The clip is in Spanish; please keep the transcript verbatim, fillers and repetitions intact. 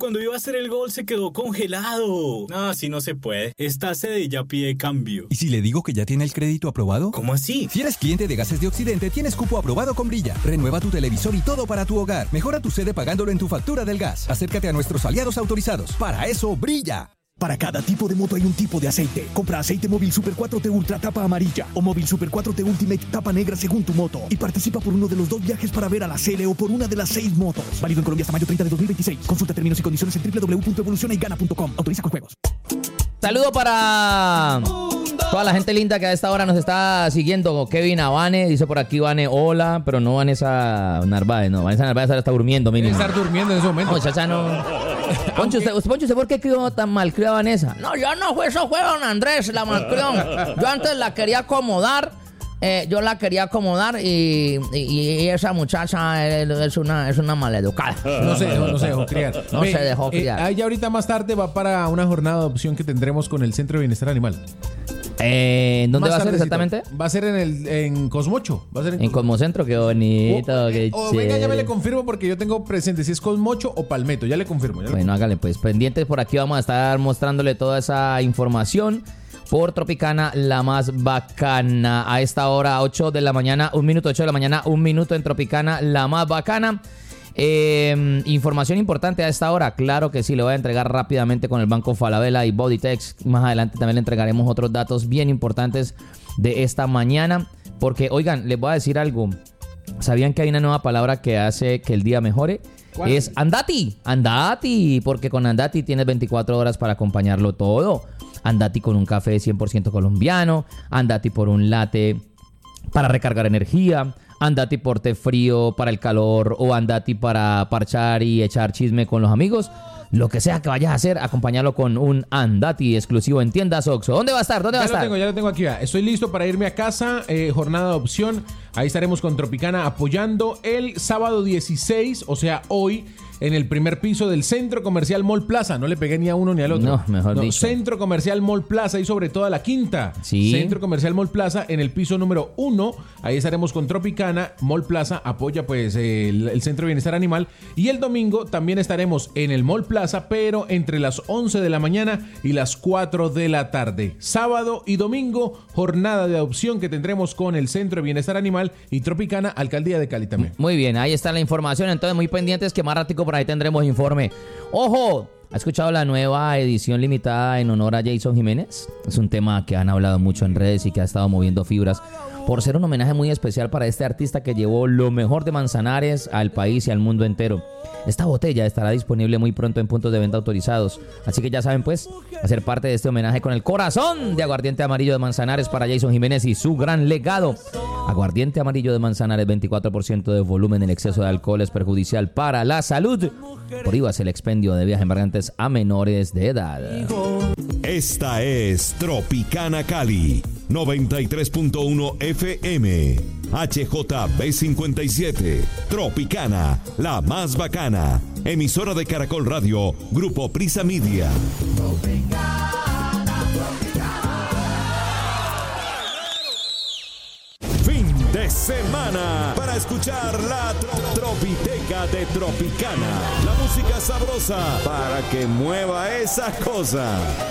cuando iba a hacer el gol se quedó congelado. No, así no se puede. Esta sede ya pide cambio. ¿Y si le digo que ya tiene el crédito aprobado? ¿Cómo así? Si eres cliente de Gases de Occidente, tienes cupo aprobado con Brilla. Renueva tu televisor y todo para tu hogar. Mejora tu sede pagándolo en tu factura del gas. Acércate a nuestros aliados autorizados. Para eso, Brilla. Para cada tipo de moto hay un tipo de aceite. Compra aceite Móvil Super cuatro T Ultra tapa amarilla o Móvil Super cuatro T Ultimate tapa negra según tu moto. Y participa por uno de los dos viajes para ver a la Cele o por una de las seis motos. Válido en Colombia hasta mayo treinta de dos mil veintiséis. Consulta términos y condiciones en doble u doble u doble u punto evoluciona y gana punto com. Autoriza con juegos. Saludo para toda la gente linda que a esta hora nos está siguiendo. Kevin Avane, dice por aquí Vane, hola, pero no Vanessa Narváez, no, Vanessa Narváez ahora está durmiendo, mínimo. Debe estar durmiendo en ese momento. No, chacha, no. Poncho, ¿usted, Poncho, ¿usted por qué crió tan mal crió a Vanessa? No, yo no fue, eso fue don Andrés, la malcrió. Yo antes la quería acomodar, eh, yo la quería acomodar y, y, y esa muchacha es una, es una maleducada. No se dejó, no se dejó criar. No Ve, se dejó criar. Eh, ya ahorita más tarde va para una jornada de adopción que tendremos con el Centro de Bienestar Animal. Eh, ¿Dónde Más va a ser tardecito. exactamente? Va a ser en el en Cosmocho. Va a ser en, En Cosmocentro, qué bonito, o, qué o venga, ya me chévere. le confirmo porque yo tengo presente si es Cosmocho o Palmetto. Ya le confirmo. Ya le Bueno, hágale pues, pendientes por aquí vamos a estar mostrándole toda esa información por Tropicana, la más bacana. A esta hora, ocho de la mañana, un minuto, ocho de la mañana, un minuto en Tropicana, la más bacana. Eh, información importante a esta hora, claro que sí, le voy a entregar rápidamente con el Banco Falabella y Bodytex. Más adelante también le entregaremos otros datos bien importantes de esta mañana. Porque, oigan, les voy a decir algo. ¿Sabían que hay una nueva palabra que hace que el día mejore? ¿Cuál? Es Andati, Andati, porque con Andati tienes veinticuatro horas para acompañarlo todo. Andati con un café cien por ciento colombiano, Andati por un latte para recargar energía, Andati por té frío para el calor o Andati para parchar y echar chisme con los amigos. Lo que sea que vayas a hacer, acompañarlo con un Andati exclusivo en tiendas Oxxo. ¿Dónde va a estar? ¿Dónde va a Ya lo estar? tengo, ya lo tengo aquí. Ya. Estoy listo para irme a casa. Eh, jornada de opción. Ahí estaremos con Tropicana apoyando el sábado dieciséis, o sea, hoy, en el primer piso del Centro Comercial Mall Plaza. No le pegué ni a uno ni al otro. No, mejor dicho. Centro Comercial Mall Plaza y sobre todo a la quinta. Sí. Centro Comercial Mall Plaza en el piso número uno. Ahí estaremos con Tropicana. Mall Plaza apoya pues eh, el, el Centro de Bienestar Animal. Y el domingo también estaremos en el Mall Plaza, pero entre las once de la mañana y las cuatro de la tarde. Sábado y domingo, jornada de adopción que tendremos con el Centro de Bienestar Animal y Tropicana, Alcaldía de Cali también. Muy bien, ahí está la información. Entonces, muy pendientes que más ratico por ahí tendremos informe. ¡Ojo! ¿Ha escuchado la nueva edición limitada en honor a Jason Jiménez? Es un tema que han hablado mucho en redes y que ha estado moviendo fibras por ser un homenaje muy especial para este artista que llevó lo mejor de Manzanares al país y al mundo entero. Esta botella estará disponible muy pronto en puntos de venta autorizados. Así que ya saben pues, hacer parte de este homenaje con el corazón de Aguardiente Amarillo de Manzanares para Jason Jiménez y su gran legado. Aguardiente Amarillo de Manzanares, veinticuatro por ciento de volumen. El exceso de alcohol es perjudicial para la salud. Prohíbas el expendio de bebidas embriagantes a menores de edad. Esta es Tropicana Cali, noventa y tres punto uno F M, H J B cincuenta y siete, Tropicana, la más bacana, emisora de Caracol Radio, Grupo Prisa Media. Fin de semana para escuchar la tro- Tropiteca de Tropicana, la música sabrosa para que mueva esa cosa.